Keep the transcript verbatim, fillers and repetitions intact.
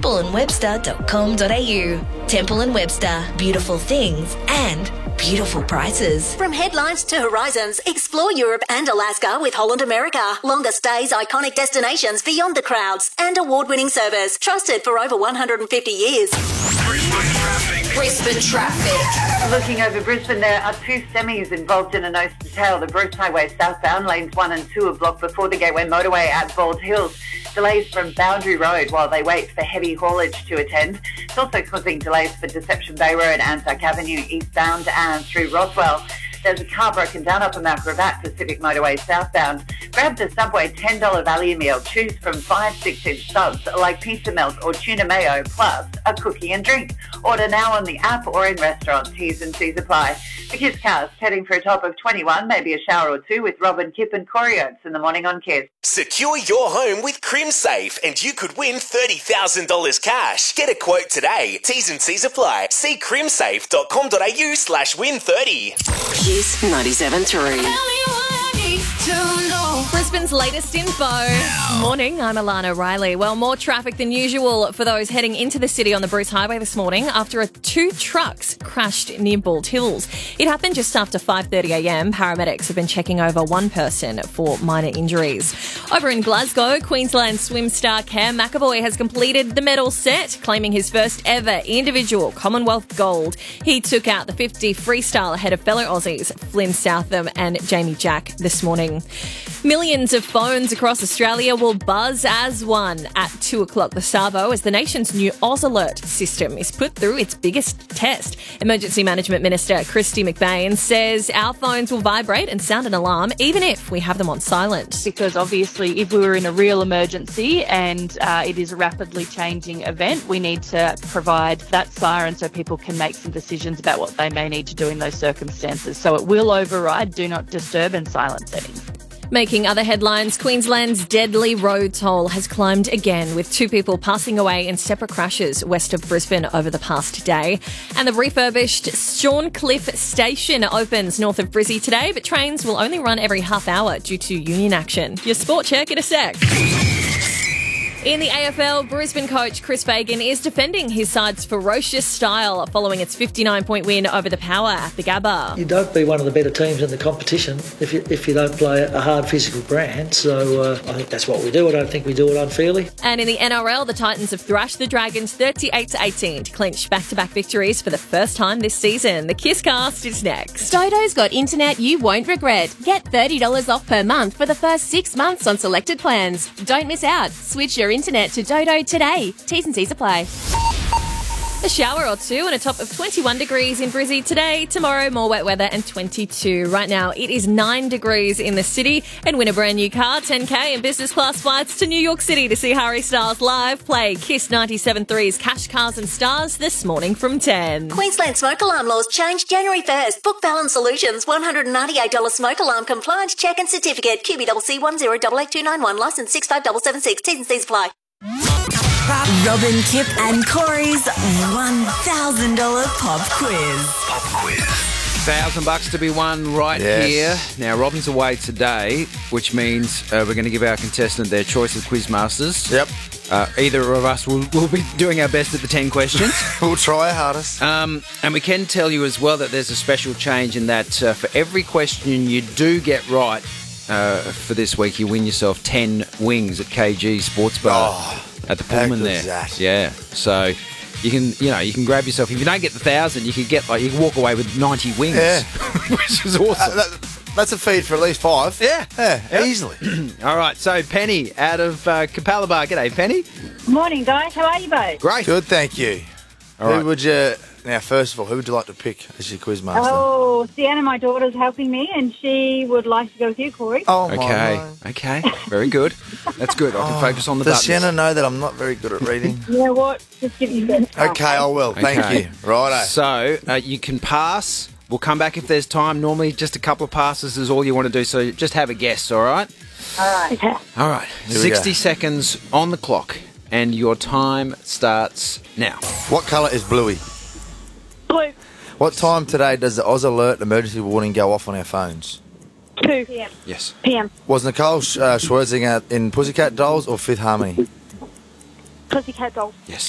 temple and webster dot com dot a u. Temple and Webster, beautiful things and beautiful prices. From headlines to horizons, explore Europe and Alaska with Holland America. Longer stays, iconic destinations beyond the crowds, and award-winning service trusted for over one hundred fifty years. Brisbane traffic. Brisbane traffic. Looking over Brisbane, there are two semis involved in a nose to tail. The Bruce Highway southbound, lanes one and two are blocked before the Gateway Motorway at Bald Hills. Delays from Boundary Road while they wait for heavy haulage to attend. It's also causing delays for Deception Bay Road, Anzac Avenue eastbound and through Roswell. There's a car broken down up a Mount Gravatt Pacific Motorway southbound. Grab the Subway ten dollars value meal. Choose from five six-inch subs like pizza melt or tuna mayo, plus a cookie and drink. Order now on the app or in restaurants. T's and C's apply. The Kiss Cast heading for a top of twenty-one, maybe a shower or two with Robin, Kip and Corey Oates in the morning on Kiss. Secure your home with CrimSafe and you could win thirty thousand dollars cash. Get a quote today. T's and C's apply. See crimsafe dot com dot a u slash win thirty. Kiss ninety-seven point three. Brisbane's latest info. Morning, I'm Alana Riley. Well, more traffic than usual for those heading into the city on the Bruce Highway this morning after a two trucks crashed near Bald Hills. It happened just after five thirty a m. Paramedics have been checking over one person for minor injuries. Over in Glasgow, Queensland swim star Cam McAvoy has completed the medal set, claiming his first ever individual Commonwealth gold. He took out the fifty freestyle ahead of fellow Aussies Flynn Southam and Jamie Jack this morning. Millions of phones across Australia will buzz as one at two o'clock this Savo as the nation's new Oz Alert system is put through its biggest test. Emergency Management Minister Christy McBain says our phones will vibrate and sound an alarm even if we have them on silent. Because obviously if we were in a real emergency and uh, it is a rapidly changing event, we need to provide that siren so people can make some decisions about what they may need to do in those circumstances. So it will override do not disturb and silent settings. Making other headlines, Queensland's deadly road toll has climbed again, with two people passing away in separate crashes west of Brisbane over the past day. And the refurbished Shorncliffe station opens north of Brizzy today, but trains will only run every half hour due to union action. Your sport check in a sec. In the A F L, Brisbane coach Chris Fagan is defending his side's ferocious style following its fifty-nine point win over the Power at the Gabba. You don't be one of the better teams in the competition if you, if you don't play a hard physical brand. So uh, I think that's what we do. I don't think we do it unfairly. And in the N R L, the Titans have thrashed the Dragons thirty-eight to eighteen to clinch back-to-back victories for the first time this season. The Kiss Cast is next. Dodo's got internet you won't regret. Get thirty dollars off per month for the first six months on selected plans. Don't miss out. Switch your internet to Dodo today. T's and C's apply. A shower or two and a top of twenty-one degrees in Brizzy today. Tomorrow, more wet weather and twenty-two. Right now, it is nine degrees in the city. And win a brand new car, ten K and business class flights to New York City to see Harry Styles live. Play Kiss ninety-seven point three's Cash, Cars and Stars this morning from ten. Queensland smoke alarm laws change January first. Book Fallon Solutions, one hundred ninety-eight dollars smoke alarm compliance check and certificate. Q B C C one zero eight eight two nine one, licence six five seven seven six. T's and C's apply. Robin, Kip and Corey's one thousand dollars pop quiz. Pop quiz. Thousand bucks to be won right Yes. here. Now, Robin's away today, which means uh, we're going to give our contestant their choice of quizmasters. Yep. Uh, either of us will, will be doing our best at the ten questions. We'll try our hardest. Um, and we can tell you as well that there's a special change in that uh, for every question you do get right uh, for this week, you win yourself ten wings at K G Sports Bar Oh, at the how Pullman good there. is that? Yeah. So you can, you know, you can grab yourself. If you don't get the thousand, you could get like you can walk away with ninety wings, Yeah. which is awesome. Uh, that, that's a feed for at least five. Yeah. Yeah, Yep. easily. All right, so Penny out of uh, Capalaba. G'day, Penny. Morning, guys. How are you both? Great. Good, thank you. All who right. would you... Now, first of all, who would you like to pick as your quizmaster? Oh, Sienna, my daughter's helping me, and she would like to go with you, Corey. Oh, my Okay. God. Okay. Very good. That's good. I can Oh, focus on the Does buttons. Sienna know that I'm not very good at reading? You know what? Just give me best. Okay, I will. Thank Okay. you. Righto. So uh, you can pass. We'll come back if there's time. Normally, just a couple of passes is all you want to do. So just have a guess. All right. All right. Okay. All right. we Sixty go. seconds on the clock, and your time starts now. What colour is bluey? Blue. What time today does the Oz Alert emergency warning go off on our phones? two p.m. Yes. P M. Was Nicole uh, Scherzinger in Pussycat Dolls or Fifth Harmony? Pussycat Dolls. Yes.